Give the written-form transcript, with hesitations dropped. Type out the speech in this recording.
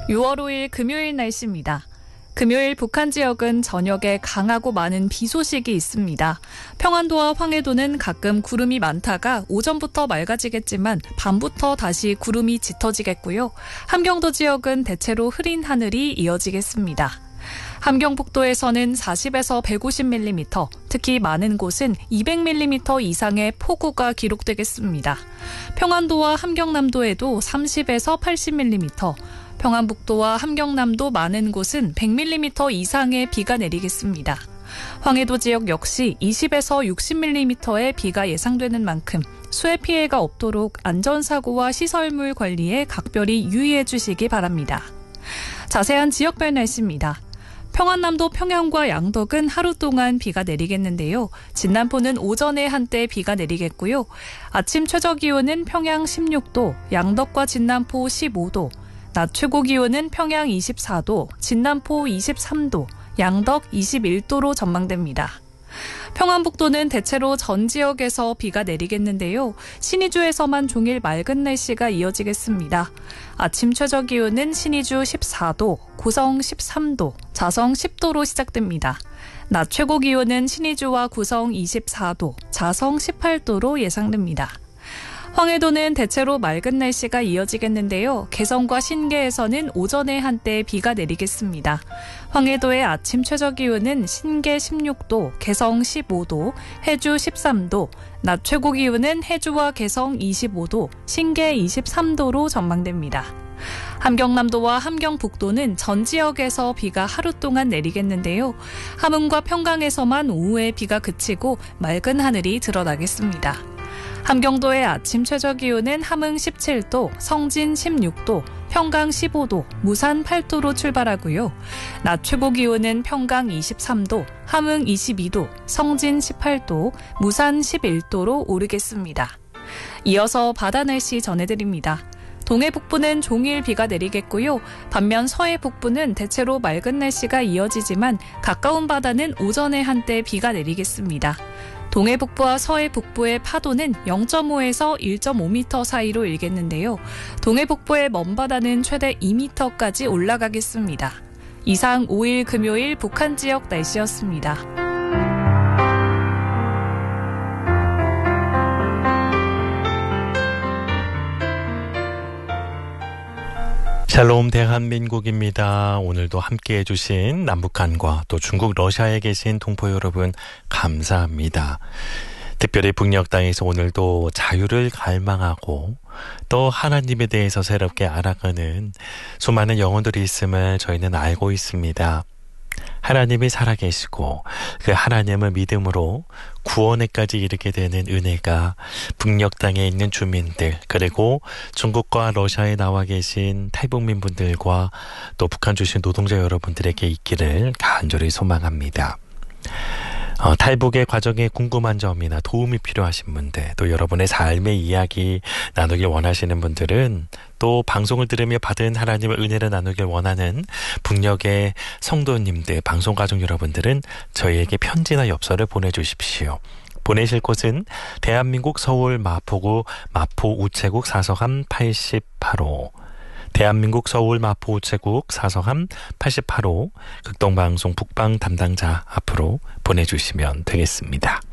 6월 5일 금요일 날씨입니다. 금요일 북한 지역은 저녁에 강하고 많은 비 소식이 있습니다. 평안도와 황해도는 가끔 구름이 많다가 오전부터 맑아지겠지만 밤부터 다시 구름이 짙어지겠고요. 함경도 지역은 대체로 흐린 하늘이 이어지겠습니다. 함경북도에서는 40에서 150mm, 특히 많은 곳은 200mm 이상의 폭우가 기록되겠습니다. 평안도와 함경남도에도 30에서 80mm, 평안북도와 함경남도 많은 곳은 100mm 이상의 비가 내리겠습니다. 황해도 지역 역시 20에서 60mm의 비가 예상되는 만큼 수해 피해가 없도록 안전사고와 시설물 관리에 각별히 유의해 주시기 바랍니다. 자세한 지역별 날씨입니다. 평안남도 평양과 양덕은 하루 동안 비가 내리겠는데요. 진남포는 오전에 한때 비가 내리겠고요. 아침 최저기온은 평양 16도, 양덕과 진남포 15도, 낮 최고 기온은 평양 24도, 진남포 23도, 양덕 21도로 전망됩니다. 평안북도는 대체로 전 지역에서 비가 내리겠는데요. 신의주에서만 종일 맑은 날씨가 이어지겠습니다. 아침 최저 기온은 신의주 14도, 고성 13도, 자성 10도로 시작됩니다. 낮 최고 기온은 신의주와 구성 24도, 자성 18도로 예상됩니다. 황해도는 대체로 맑은 날씨가 이어지겠는데요. 개성과 신계에서는 오전에 한때 비가 내리겠습니다. 황해도의 아침 최저기온은 신계 16도, 개성 15도, 해주 13도, 낮 최고 기온은 해주와 개성 25도, 신계 23도로 전망됩니다. 함경남도와 함경북도는 전 지역에서 비가 하루 동안 내리겠는데요. 함흥과 평강에서만 오후에 비가 그치고 맑은 하늘이 드러나겠습니다. 함경도의 아침 최저기온은 함흥 17도, 성진 16도, 평강 15도, 무산 8도로 출발하고요. 낮 최고 기온은 평강 23도, 함흥 22도, 성진 18도, 무산 11도로 오르겠습니다. 이어서 바다 날씨 전해드립니다. 동해 북부는 종일 비가 내리겠고요. 반면 서해 북부는 대체로 맑은 날씨가 이어지지만 가까운 바다는 오전에 한때 비가 내리겠습니다. 동해 북부와 서해 북부의 파도는 0.5에서 1.5m 사이로 일겠는데요. 동해 북부의 먼바다는 최대 2m까지 올라가겠습니다. 이상 5일 금요일 북한 지역 날씨였습니다. 샬롬 대한민국입니다. 오늘도 함께해 주신 남북한과 또 중국 러시아에 계신 동포 여러분 감사합니다. 특별히 북녘 땅에서 오늘도 자유를 갈망하고 또 하나님에 대해서 새롭게 알아가는 수많은 영혼들이 있음을 저희는 알고 있습니다. 하나님이 살아계시고 그 하나님을 믿음으로 구원에까지 이르게 되는 은혜가 북녘 땅에 있는 주민들 그리고 중국과 러시아에 나와 계신 탈북민 분들과 또 북한 출신 노동자 여러분들에게 있기를 간절히 소망합니다. 탈북의 과정에 궁금한 점이나 도움이 필요하신 분들 또 여러분의 삶의 이야기 나누길 원하시는 분들은 또 방송을 들으며 받은 하나님의 은혜를 나누길 원하는 북녘의 성도님들 방송가족 여러분들은 저희에게 편지나 엽서를 보내주십시오. 보내실 곳은 대한민국 서울 마포구 마포 우체국 사서함 88호 대한민국 서울 마포 우체국 사서함 88호 극동방송 북방 담당자 앞으로 보내주시면 되겠습니다.